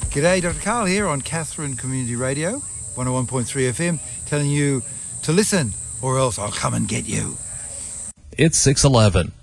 G'day, Dr. Karl here on Katherine Community Radio, 101.3 FM, telling you to listen or else I'll come and get you. It's 6:11.